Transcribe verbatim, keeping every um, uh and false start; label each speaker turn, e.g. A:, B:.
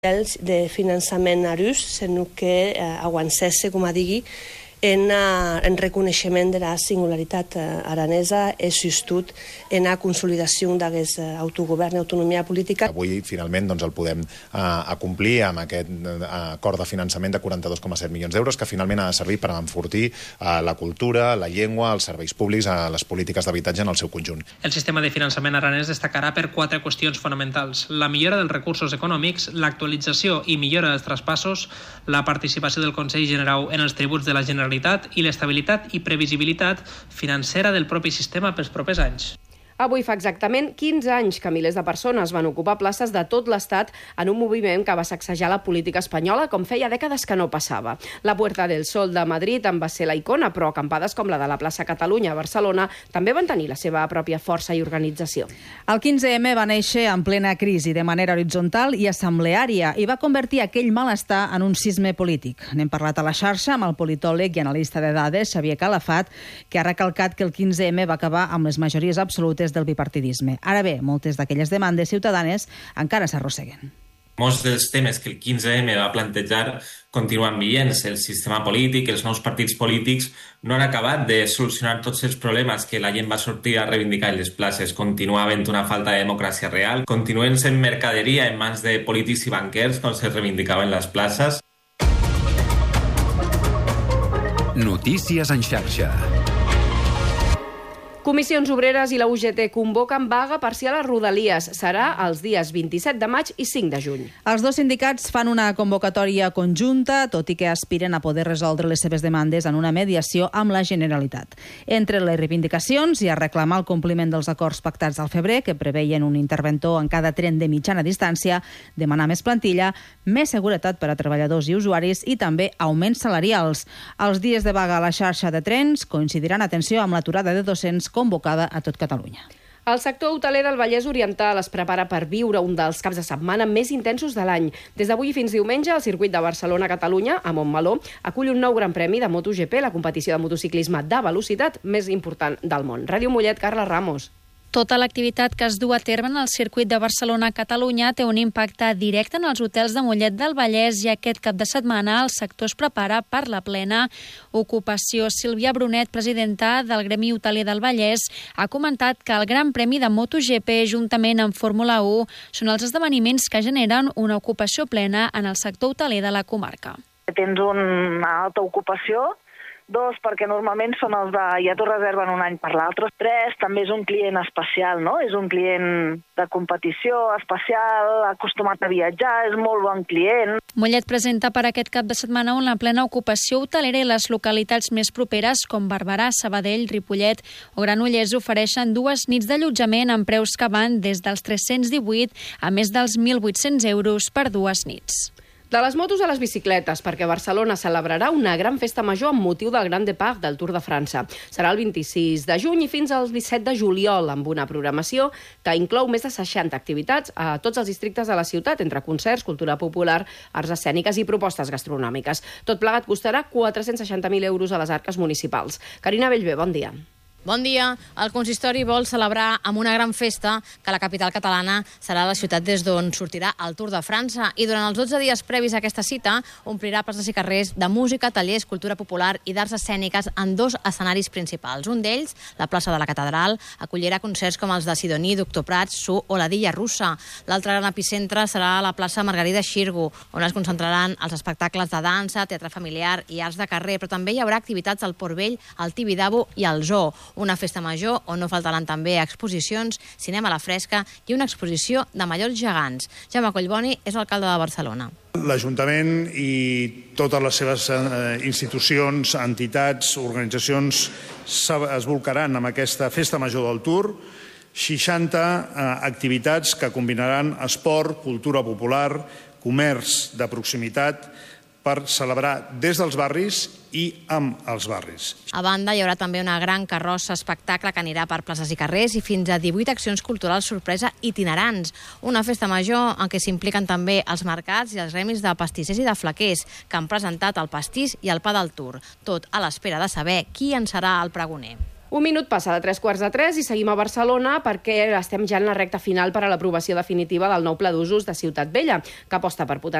A: de finançament arús, sinó que eh, avancés, com a digui, en, uh, en reconeixement de la singularitat uh, aranesa i sostut en la consolidació d'aquest uh, autogovern i autonomia política.
B: Avui, finalment, doncs, el podem uh, acomplir amb aquest uh, acord de finançament de quaranta-dos coma set milions d'euros que finalment ha de servir per enfortir uh, la cultura, la llengua, els serveis públics, uh, les polítiques d'habitatge en el seu conjunt.
C: El sistema de finançament aranès destacarà per quatre qüestions fonamentals: la millora dels recursos econòmics, l'actualització i millora dels traspassos, la participació del Consell Generau en els tributs de la Generalitat i l'estabilitat i previsibilitat financera del propi sistema pels propers anys.
D: Avui fa exactament quinze anys que milers de persones van ocupar places de tot l'Estat en un moviment que va sacsejar la política espanyola com feia dècades que no passava. La Puerta del Sol de Madrid en va ser la icona, però acampades com la de la plaça Catalunya a Barcelona també van tenir la seva pròpia força i organització.
E: El quinze eme va néixer en plena crisi, de manera horitzontal i assembleària, i va convertir aquell malestar en un sisme polític. N'hem parlat a la xarxa amb el politòleg i analista de dades Xavier Calafat, que ha recalcat que el quinze eme va acabar amb les majories absolutes del bipartidisme. Ara bé, moltes d'aquelles demandes ciutadanes encara s'arrosseguen.
F: Molts dels temes que el quinze eme va plantejar continuen vigents. El sistema polític, els nous partits polítics no han acabat de solucionar tots els problemes que la gent va sortir a reivindicar en les places. Continua havent una falta de democràcia real, continuen sent mercaderia en mans de polítics i banquers com se reivindicava en les places.
G: Notícies en xarxa.
D: Comissions Obreres i la U G T convoquen vaga parcial a Rodalies. Serà els dies vint-i-set de maig i cinc de juny.
E: Els dos sindicats fan una convocatòria conjunta, tot i que aspiren a poder resoldre les seves demandes en una mediació amb la Generalitat. Entre les reivindicacions hi ha reclamar el compliment dels acords pactats al febrer, que preveien un interventor en cada tren de mitjana distància, demanar més plantilla, més seguretat per a treballadors i usuaris i també augments salarials. Els dies de vaga a la xarxa de trens coincidiran, atenció, amb l'aturada de docents convocada a tot Catalunya.
D: El sector hoteler del Vallès Oriental es prepara per viure un dels caps de setmana més intensos de l'any. Des d'avui fins diumenge, el circuit de Barcelona-Catalunya, a Montmeló, acull un nou gran premi de MotoGP, la competició de motociclisme de velocitat més important del món. Ràdio Mollet, Carla Ramos.
H: Tota l'activitat que es du a terme en el circuit de Barcelona-Catalunya té un impacte directe en els hotels de Mollet del Vallès i aquest cap de setmana el sector es prepara per la plena ocupació. Sílvia Brunet, presidenta del Gremi Hoteler del Vallès, ha comentat que el Gran Premi de MotoGP, juntament amb Fórmula u, són els esdeveniments que generen una ocupació plena en el sector hoteler de la comarca.
I: Tens una alta ocupació. Dos, perquè normalment són els de ja t'ho reserven un any per l'altre. Tres, també és un client especial, no? És un client de competició especial, acostumat a viatjar, és molt bon client.
H: Mollet presenta per aquest cap de setmana una plena ocupació hotelera i les localitats més properes com Barberà, Sabadell, Ripollet o Granollers ofereixen dues nits d'allotjament amb preus que van des dels tres-cents divuit a més dels mil vuit-cents euros per dues nits.
D: De les motos a les bicicletes, perquè Barcelona celebrarà una gran festa major amb motiu del Grand Départ del Tour de França. Serà el vint-i-sis de juny i fins al disset de juliol, amb una programació que inclou més de seixanta activitats a tots els districtes de la ciutat, entre concerts, cultura popular, arts escèniques i propostes gastronòmiques. Tot plegat costarà quatre-cents seixanta mil euros a les arques municipals. Carina Bellver, bon dia.
J: Bon dia. El consistori vol celebrar amb una gran festa que la capital catalana serà la ciutat des d'on sortirà el Tour de França i durant els dotze dies previs a aquesta cita omplirà places i carrers de música, tallers, cultura popular i d'arts escèniques en dos escenaris principals. Un d'ells, la plaça de la Catedral, acollirà concerts com els de Sidoní, Doctor Prats, Su o la Dilla Russa. L'altre gran epicentre serà la plaça Margarida Xirgu, on es concentraran els espectacles de dansa, teatre familiar i arts de carrer, però també hi haurà activitats al Port Vell, al Tibidabo i al Zoo. Una festa major on no faltaran també exposicions, cinema a la fresca i una exposició de mallorcs gegants. Jaume Collboni és alcalde de Barcelona.
K: L'Ajuntament i totes les seves eh, institucions, entitats, organitzacions es bolcaran amb aquesta festa major del Tour, seixanta eh, activitats que combinaran esport, cultura popular, comerç de proximitat, per celebrar des dels barris i amb els barris.
J: A banda, hi haurà també una gran carrossa espectacle que anirà per places i carrers i fins a divuit accions culturals sorpresa itinerants. Una festa major en què s'impliquen també els mercats i els gremis de pastissers i de flaquers, que han presentat el pastís i el pa del Tour. Tot a l'espera de saber qui en serà el pregoner.
D: Un minut passa de tres quarts de tres i seguim a Barcelona perquè estem ja en la recta final per a l'aprovació definitiva del nou pla d'usos de Ciutat Vella, que aposta per potenciar